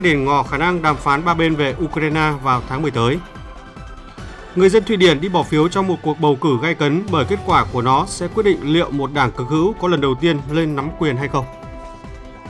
để ngỏ khả năng đàm phán ba bên về Ukraine vào tháng 10 tới. Người dân Thụy Điển đi bỏ phiếu trong một cuộc bầu cử gay cấn bởi kết quả của nó sẽ quyết định liệu một đảng cực hữu có lần đầu tiên lên nắm quyền hay không.